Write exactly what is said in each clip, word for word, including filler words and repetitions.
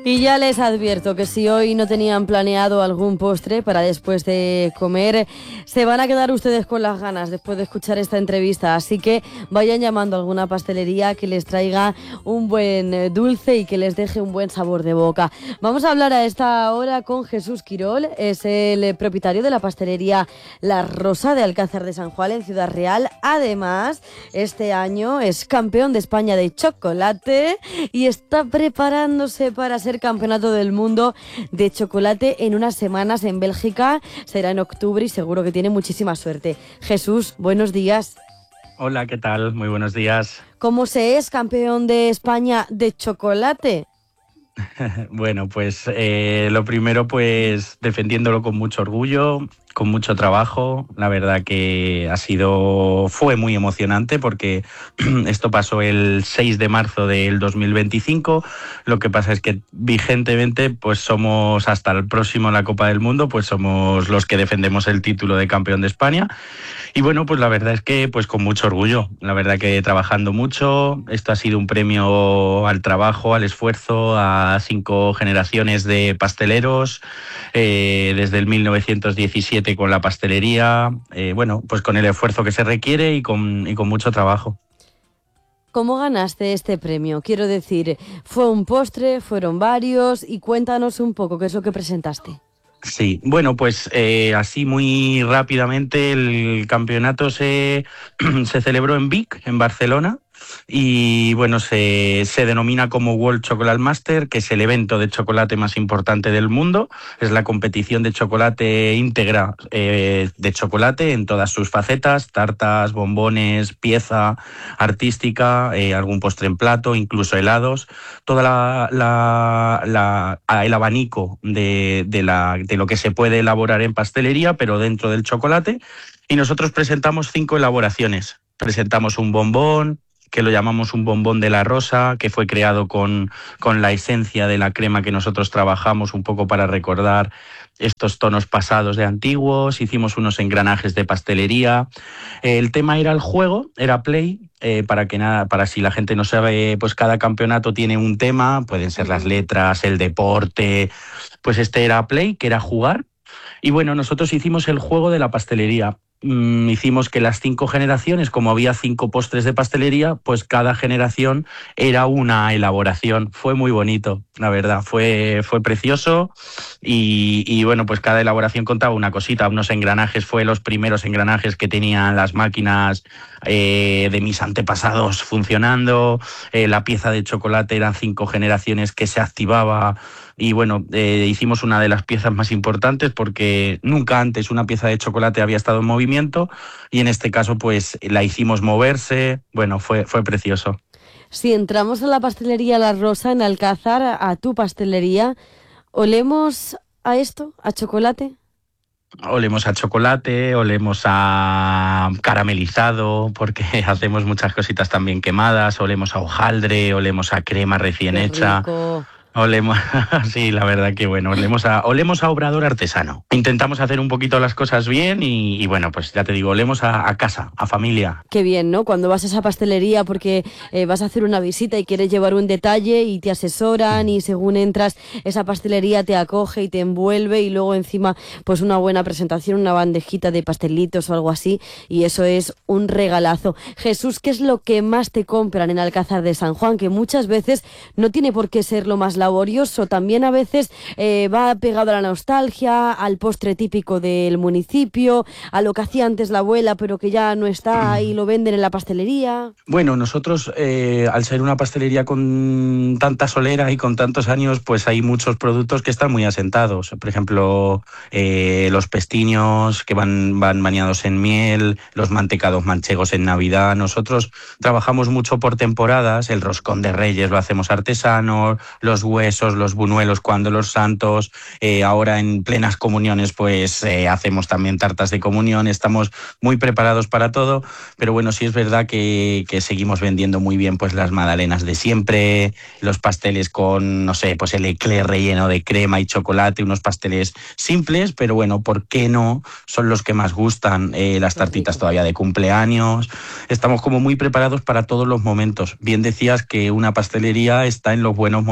Y ya les advierto que si hoy no tenían planeado algún postre para después de comer, se van a quedar ustedes con las ganas después de escuchar esta entrevista. Así que vayan llamando a alguna pastelería que les traiga un buen dulce y que les deje un buen sabor de boca. Vamos a hablar a esta hora con Jesús Quirol, es el propietario de la pastelería La Rosa de Alcázar de San Juan en Ciudad Real. Además, este año es campeón de España de chocolate y está preparándose para ser campeonato del mundo de chocolate en unas semanas en Bélgica. Será en octubre y seguro que tiene muchísima suerte. Jesús, buenos días. Hola, ¿qué tal? Muy buenos días. ¿Cómo se es campeón de España de chocolate? Bueno, pues eh, lo primero, pues defendiéndolo con mucho orgullo, con mucho trabajo. La verdad que ha sido, fue muy emocionante porque esto pasó el seis de marzo del dos mil veinticinco. Lo que pasa es que vigentemente, pues somos hasta el próximo en la Copa del Mundo, pues somos los que defendemos el título de campeón de España. Y bueno, pues la verdad es que pues con mucho orgullo, la verdad que trabajando mucho. Esto ha sido un premio al trabajo, al esfuerzo, a cinco generaciones de pasteleros, eh, desde el mil novecientos diecisiete con la pastelería, eh, bueno, pues con el esfuerzo que se requiere y con, y con mucho trabajo. ¿Cómo ganaste este premio? Quiero decir, ¿fue un postre, fueron varios? Y cuéntanos un poco qué es lo que presentaste. Sí, bueno, pues eh, así muy rápidamente el campeonato se, se celebró en Vic, en Barcelona, y bueno, se, se denomina como World Chocolate Master, que es el evento de chocolate más importante del mundo. Es la competición de chocolate íntegra, eh, de chocolate en todas sus facetas: tartas, bombones, pieza artística, eh, algún postre en plato, incluso helados. Toda la, la, la el abanico de, de, la, de lo que se puede elaborar en pastelería, pero dentro del chocolate. Y nosotros presentamos cinco elaboraciones. Presentamos un bombón, que lo llamamos un bombón de la rosa, que fue creado con, con la esencia de la crema que nosotros trabajamos un poco para recordar estos tonos pasados de antiguos. Hicimos unos engranajes de pastelería. El tema era el juego, era play, eh, para que nada, para si la gente no sabe, pues cada campeonato tiene un tema, pueden ser las letras, el deporte. Pues este era play, que era jugar. Y bueno, nosotros hicimos el juego de la pastelería. Mm, hicimos que las cinco generaciones, como había cinco postres de pastelería, pues cada generación era una elaboración. Fue muy bonito, la verdad, fue, fue precioso. Y, y bueno, pues cada elaboración contaba una cosita. Unos engranajes, fue los primeros engranajes que tenían las máquinas eh, de mis antepasados funcionando. Eh, la pieza de chocolate eran cinco generaciones que se activaba. Y bueno, eh, hicimos una de las piezas más importantes porque nunca antes una pieza de chocolate había estado en movimiento, y en este caso pues la hicimos moverse. Bueno, fue, fue precioso. Si entramos a la pastelería La Rosa en Alcázar, a tu pastelería, ¿olemos a esto, a chocolate? Olemos a chocolate, olemos a caramelizado, porque hacemos muchas cositas también quemadas, olemos a hojaldre, olemos a crema recién Qué hecha. rico. Olemos, sí, la verdad que bueno, olemos a, olemos a obrador artesano. Intentamos hacer un poquito las cosas bien y, y bueno, pues ya te digo, olemos a, a casa, a familia. Qué bien, ¿no? Cuando vas a esa pastelería porque eh, vas a hacer una visita y quieres llevar un detalle y te asesoran, y según entras esa pastelería te acoge y te envuelve, y luego encima pues una buena presentación, una bandejita de pastelitos o algo así, y eso es un regalazo. Jesús, ¿qué es lo que más te compran en Alcázar de San Juan? Que muchas veces no tiene por qué ser lo más laborioso, también a veces eh, va pegado a la nostalgia, al postre típico del municipio, a lo que hacía antes la abuela pero que ya no está y lo venden en la pastelería. Bueno, nosotros eh, al ser una pastelería con tanta solera y con tantos años, pues hay muchos productos que están muy asentados. Por ejemplo, eh, los pestiños que van, van bañados en miel, los mantecados manchegos en Navidad. Nosotros trabajamos mucho por temporadas, el roscón de Reyes lo hacemos artesano, los huesos, los buñuelos cuando los santos, eh, ahora en plenas comuniones pues eh, hacemos también tartas de comunión. Estamos muy preparados para todo, pero bueno, sí es verdad que, que seguimos vendiendo muy bien pues las magdalenas de siempre, los pasteles con, no sé, pues el eclair relleno de crema y chocolate, unos pasteles simples, pero bueno, ¿por qué no? Son los que más gustan, eh, las tartitas todavía de cumpleaños. Estamos como muy preparados para todos los momentos. Bien decías que una pastelería está en los buenos, en los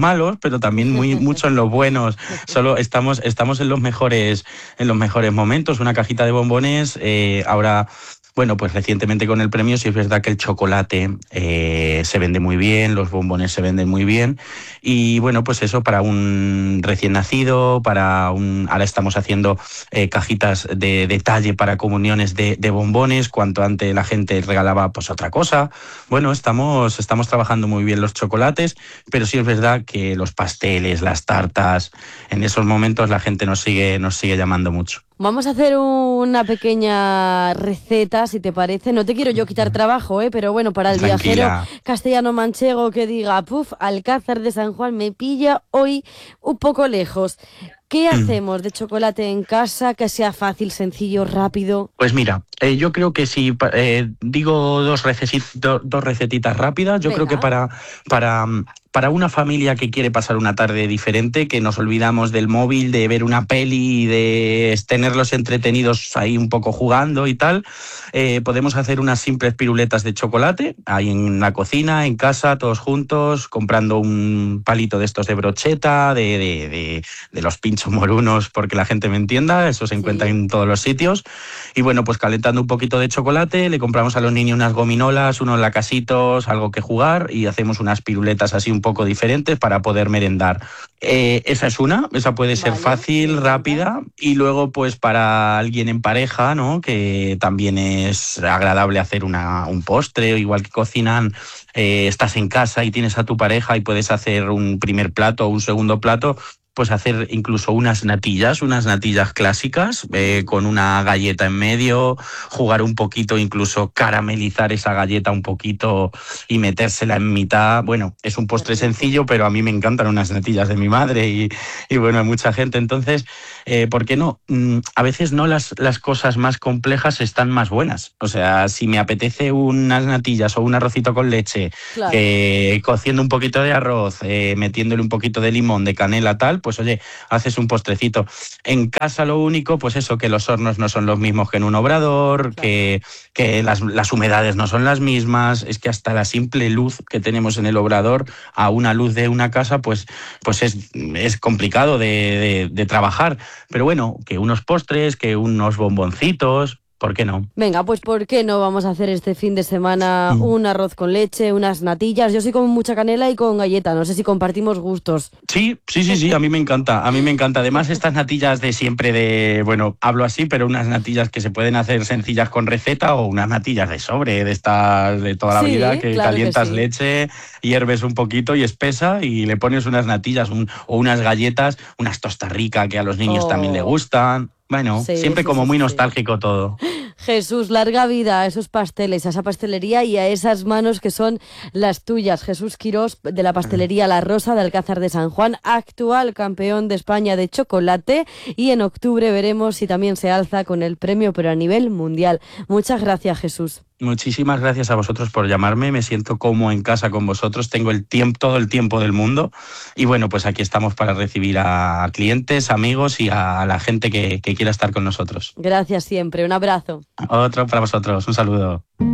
malos, pero también muy mucho en los buenos. Solo estamos, estamos en los mejores, en los mejores momentos. Una cajita de bombones, eh, ahora... Bueno, pues recientemente con el premio sí es verdad que el chocolate eh, se vende muy bien, los bombones se venden muy bien y bueno, pues eso para un recién nacido, para un... Ahora estamos haciendo eh, cajitas de detalle para comuniones de, de bombones, cuanto antes la gente regalaba pues otra cosa. Bueno, estamos, estamos trabajando muy bien los chocolates, pero sí es verdad que los pasteles, las tartas, en esos momentos la gente nos sigue, nos sigue llamando mucho. Vamos a hacer una pequeña receta, si te parece. No te quiero yo quitar trabajo, ¿eh? Pero bueno, para el Tranquila. viajero castellano-manchego que diga, puf, Alcázar de San Juan me pilla hoy un poco lejos. ¿Qué hacemos de chocolate en casa que sea fácil, sencillo, rápido? Pues mira, eh, yo creo que si eh, digo dos, recesit, do, dos recetitas rápidas, yo Venga. creo que para, para, para una familia que quiere pasar una tarde diferente, que nos olvidamos del móvil, de ver una peli y de tenerlos entretenidos ahí un poco jugando y tal, eh, podemos hacer unas simples piruletas de chocolate, ahí en la cocina, en casa, todos juntos, comprando un palito de estos de brocheta, de, de, de, de los pinchos morunos, porque la gente me entienda, eso se encuentra sí. en todos los sitios. Y bueno, pues calentando un poquito de chocolate, le compramos a los niños unas gominolas, unos lacasitos, algo que jugar y hacemos unas piruletas así un poco diferentes para poder merendar. Eh, esa es una, esa puede ser vale, fácil, rápida y luego pues para alguien en pareja, ¿no? Que también es agradable hacer una, un postre, igual que cocinan, eh, estás en casa y tienes a tu pareja y puedes hacer un primer plato o un segundo plato, pues hacer incluso unas natillas, unas natillas clásicas, eh, con una galleta en medio, jugar un poquito, incluso caramelizar esa galleta un poquito y metérsela en mitad. Bueno, es un postre sencillo, pero a mí me encantan unas natillas de mi madre y, y bueno, hay mucha gente. Entonces, eh, ¿por qué no? Mm, a veces no las, las cosas más complejas están más buenas. O sea, si me apetece unas natillas o un arrocito con leche, claro. eh, cociendo un poquito de arroz, eh, metiéndole un poquito de limón, de canela, tal, pues oye, haces un postrecito. En casa lo único, pues eso, que los hornos no son los mismos que en un obrador, claro. que, que las, las humedades no son las mismas, es que hasta la simple luz que tenemos en el obrador a una luz de una casa, pues, pues es, es complicado de, de, de trabajar. Pero bueno, que unos postres, que unos bomboncitos... ¿Por qué no? Venga, pues ¿por qué no vamos a hacer este fin de semana mm. un arroz con leche, unas natillas? Yo soy con mucha canela y con galleta, no sé si compartimos gustos. Sí, sí, sí, sí, a mí me encanta, a mí me encanta. Además, estas natillas de siempre de, bueno, hablo así, pero unas natillas que se pueden hacer sencillas con receta o unas natillas de sobre, de estas de toda la sí, vida, que claro calientas que sí. leche, hierves un poquito y espesa y le pones unas natillas un, o unas galletas, unas tostas ricas que a los niños oh. también les gustan. Bueno, sí, siempre sí, como sí, muy nostálgico sí. todo. Jesús, larga vida a esos pasteles, a esa pastelería y a esas manos que son las tuyas. Jesús Quirós, de la pastelería La Rosa de Alcázar de San Juan, actual campeón de España de chocolate, y en octubre veremos si también se alza con el premio, pero a nivel mundial. Muchas gracias, Jesús. Muchísimas gracias a vosotros por llamarme, me siento como en casa con vosotros, tengo el tiempo, todo el tiempo del mundo y bueno, pues aquí estamos para recibir a clientes, amigos y a la gente que, que quiera estar con nosotros. Gracias siempre, un abrazo. Otro para vosotros, un saludo.